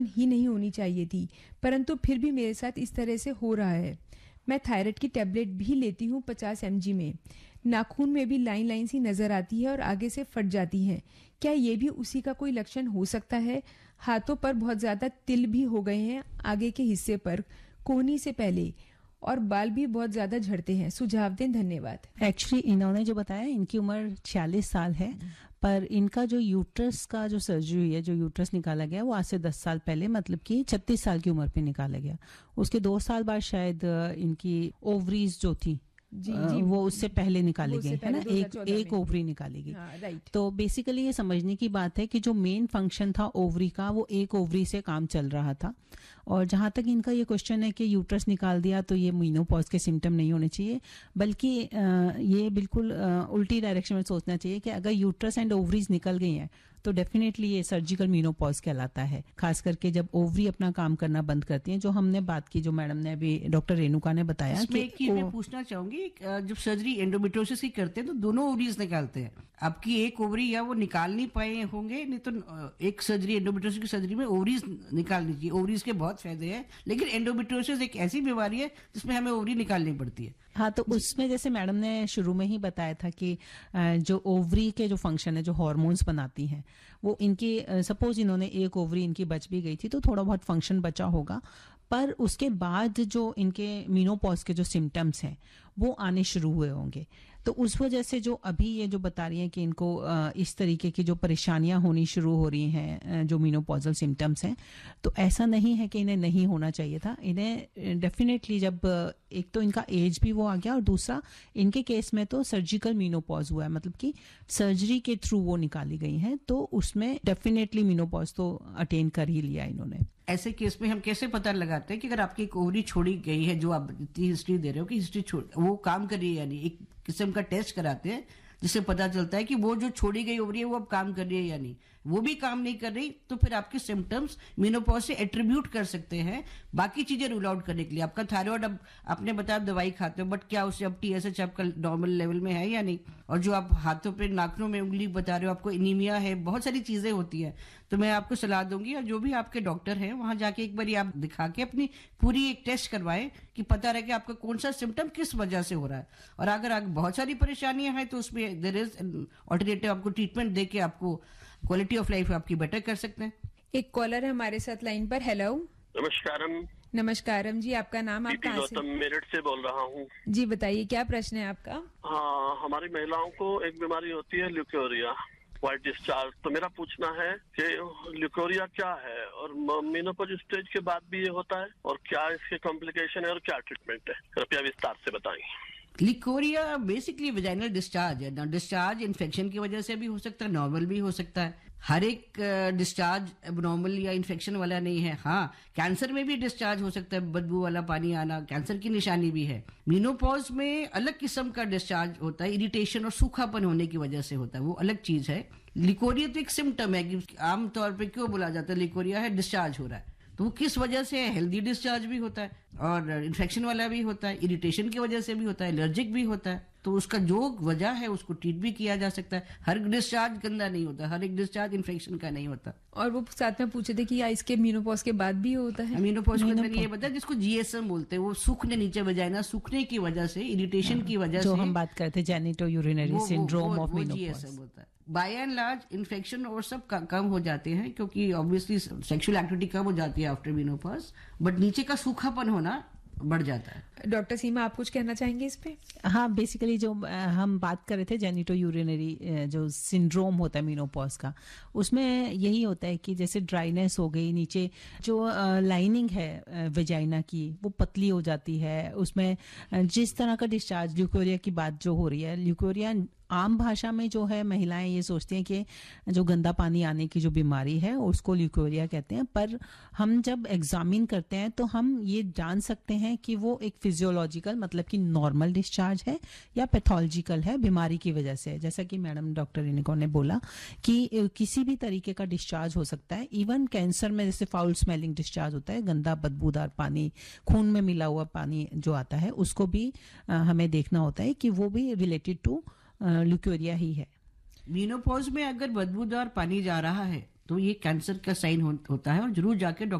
ही नहीं होनी चाहिए थी, परंतु फिर भी मेरे साथ इस तरह से हो रहा है। मैं थायराइड की टैबलेट भी लेती हूँ 50 mg में। नाखून में भी लाइन लाइन सी नजर आती है और आगे से फट जाती हैं। क्या ये भी उसी का कोई लक्षण हो सकता है? हाथों पर बहुत ज्यादा तिल भी हो गए हैं आगे के हिस्से पर, कोहनी से पहले, और बाल भी बहुत ज्यादा झड़ते हैं। सुझाव दें, धन्यवाद। एक्चुअली इन्होंने जो बताया इनकी उम्र 46 साल है, पर इनका जो यूट्रस का जो सर्जरी हुई है, जो यूट्रस निकाला गया वो आज से 10 साल पहले, मतलब कि 36 साल की उम्र पे निकाला गया। उसके 2 साल बाद शायद इनकी ओवरीज जो थी वो उससे पहले निकाली गई है ना, एक ओवरी निकाली गई। राइट। तो बेसिकली ये समझने की बात है कि जो मेन फंक्शन था ओवरी का, वो एक ओवरी से काम चल रहा था। और जहां तक इनका ये क्वेश्चन है कि यूट्रस निकाल दिया तो ये मीनोपॉज के सिम्टम नहीं होने चाहिए, बल्कि ये बिल्कुल उल्टी डायरेक्शन में सोचना चाहिए कि अगर यूट्रस एंड ओवरीज निकल गई हैं तो डेफिनेटली ये सर्जिकल मीनोपॉज कहलाता है। खास करके जब ओवरी अपना काम करना बंद करती हैं, जो हमने बात की, जो मैडम ने अभी, डॉक्टर रेणुका ने बताया कि मैं पूछना चाहूंगी, जब सर्जरी एंडोमेट्रियोसिस की करते हैं तो दोनों ओवरीज निकालते हैं। आपकी एक ओवरी या वो निकाल नहीं पाए होंगे, नहीं तो एक सर्जरी, एंडोमेट्रियोसिस की सर्जरी में ओवरीज निकालनी चाहिए। ओवरीज के बहुत फायदे हैं, लेकिन एंडोमेट्रियोसिस एक ऐसी बीमारी है जिसमें हमें ओवरी निकालनी पड़ती है। हाँ, तो उसमें जैसे मैडम ने शुरू में ही बताया था कि जो ओवरी के जो फंक्शन है, जो हार्मोन्स बनाती हैं, वो इनकी सपोज इन्होंने एक ओवरी इनकी बच भी गई थी तो थोड़ा बहुत फंक्शन बचा होगा, पर उसके बाद जो इनके मीनोपॉज के जो सिम्टम्स हैं वो आने शुरू हुए होंगे। तो उस वजह से जो अभी ये जो बता रही हैं कि इनको इस तरीके की जो परेशानियां होनी शुरू हो रही हैं, जो मीनोपॉजल सिम्टम्स हैं, तो ऐसा नहीं है कि इन्हें नहीं होना चाहिए था। इन्हें डेफिनेटली, जब एक तो इनका एज भी वो आ गया और दूसरा इनके केस में तो सर्जिकल मीनोपॉज हुआ है, मतलब कि सर्जरी के थ्रू वो निकाली गई हैं, तो उसमें डेफिनेटली मीनोपॉज तो अटेन कर ही लिया इन्होंने। ऐसे केस में हम कैसे पता लगाते हैं कि अगर आपकी एक ओवरी छोड़ी गई है, जो आप इतनी हिस्ट्री दे रहे हो कि हिस्ट्री वो काम कर रही है, यानी एक किस्म का टेस्ट कराते हैं जिससे पता चलता है कि वो जो छोड़ी गई ओवरी है वो अब काम कर रही है या नहीं। वो भी काम नहीं कर रही तो फिर आपके सिम्टम्स मेनोपॉज से एट्रीब्यूट कर सकते हैं बाकी चीजें रूल आउट करने के लिए। आपका थायराइड, अब आपने बताया दवाई खाते हो, बट क्या उससे अब TSH आपका नॉर्मल लेवल में है या नहीं? और जो आप हाथों पे, नाखूनों में उंगली बता रहे हो, आपको एनीमिया है, बहुत सारी चीजें होती है। तो मैं आपको सलाह दूंगी, और जो भी आपके डॉक्टर हैं वहां जाके एक बार आप दिखा के अपनी पूरी एक टेस्ट करवाएं कि पता रहे कि आपका कौन सा सिम्टम किस वजह से हो रहा है। और अगर बहुत सारी परेशानियां हैं तो उसमें देयर इज ऑल्टरनेटिव, आपको ट्रीटमेंट देके आपको क्वालिटी ऑफ लाइफ आपकी बेटर कर सकते हैं। एक कॉलर है हमारे साथ लाइन पर। हेलो, नमस्कारम। नमस्कारम जी, आपका नाम, आप कहाँ से? गौतम, मेरठ से बोल रहा हूँ जी, बताइए क्या प्रश्न है आपका? हाँ, हमारी महिलाओं को एक बीमारी होती है ल्यूकोरिया, व्हाइट डिस्चार्ज। तो मेरा पूछना है कि ल्यूकोरिया क्या है और मेनोपॉज स्टेज के बाद भी ये होता है, और क्या इसके कॉम्प्लिकेशन है और क्या ट्रीटमेंट है? कृपया विस्तार से बताएं। लिकोरिया बेसिकली वेजाइनल डिस्चार्ज है। डिस्चार्ज इन्फेक्शन की वजह से भी हो सकता है, नॉर्मल भी हो सकता है। हर एक डिस्चार्ज एबनॉर्मल या इन्फेक्शन वाला नहीं है। हाँ, कैंसर में भी डिस्चार्ज हो सकता है, बदबू वाला पानी आना कैंसर की निशानी भी है। मीनोपॉज में अलग किस्म का डिस्चार्ज होता है, इरिटेशन और सूखापन होने की वजह से होता है, वो अलग चीज है। लिकोरिया तो एक सिम्टम है कि आमतौर पर क्यों बोला जाता है लिकोरिया है, डिस्चार्ज हो रहा है, तो वो किस वजह से है? हेल्दी डिस्चार्ज भी होता है और इन्फेक्शन वाला भी होता है, इरिटेशन की वजह से भी होता है, एलर्जिक भी होता है। तो उसका जो वजह है उसको ट्रीट भी किया जा सकता है। हर डिस्चार्ज गंदा नहीं होता, हर एक डिस्चार्ज इन्फेक्शन का नहीं होता। और वो साथ में पूछे थे कि या इसके मीनोपॉज के बाद भी होता है? मीनोपॉज के अंदर ये बताया जिसको GSM बोलते हैं, वो सूखने, नीचे वजाइना सूखने की वजह से, इरिटेशन की वजह से, जो हम बात करते हैं genito urinary syndrome of menopause, GSM होता है। बाय एंड लार्ज इन्फेक्शन और सब कम हो जाते हैं, क्योंकि ऑब्वियसली सेक्सुअल एक्टिविटी कम हो जाती है आफ्टर मेनोपॉज, बट नीचे का सूखापन होना बढ़ जाता है। डॉक्टर सीमा, आप कुछ कहना चाहेंगे इस पे? हाँ, बेसिकली जो हम बात कर रहे थे जेनिटो यूरिनरी जो सिंड्रोम होता है मेनोपॉज का, उसमें यही होता है कि जैसे ड्राइनेस हो गई, नीचे जो लाइनिंग है वेजाइना की वो पतली हो जाती है, उसमें जिस तरह का डिस्चार्ज, ल्यूकोरिया की बात जो हो रही है, ल्यूकोरिया आम भाषा में जो है महिलाएं ये सोचती हैं कि जो गंदा पानी आने की जो बीमारी है उसको ल्यूकोरिया कहते हैं, पर हम जब एग्जामिन करते हैं तो हम ये जान सकते हैं कि वो एक फिजियोलॉजिकल, मतलब कि नॉर्मल डिस्चार्ज है या पैथोलॉजिकल है, बीमारी की वजह से। जैसा कि मैडम डॉक्टर इनको ने बोला कि किसी भी तरीके का डिस्चार्ज हो सकता है। इवन कैंसर में जैसे फाउल स्मेलिंग डिस्चार्ज होता है, गंदा बदबूदार पानी, खून में मिला हुआ पानी जो आता है, उसको भी हमें देखना होता है कि वो भी रिलेटेड टू ल्यूकोरिया ही है। मीनोपॉज में अगर बदबूदार पानी जा रहा है तो ये कैंसर का साइन होता है और जरूर जाके